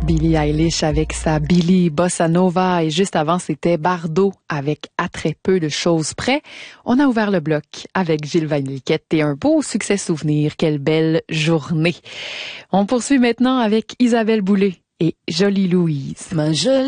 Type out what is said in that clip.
Billie Eilish avec sa Billie Bossa Nova et juste avant c'était Bardot avec À très peu de choses près. On a ouvert le bloc avec Gilles Van Liquette et un beau succès souvenir. Quelle belle journée. On poursuit maintenant avec Isabelle Boulay et Jolie Louise.